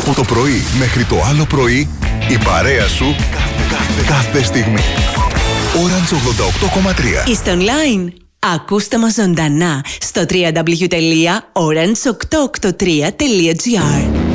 Από το πρωί μέχρι το άλλο πρωί, η παρέα σου κάθε στιγμή. Orange 88,3. Είστε online. Ακούστε μας ζωντανά στο www.orange883.gr.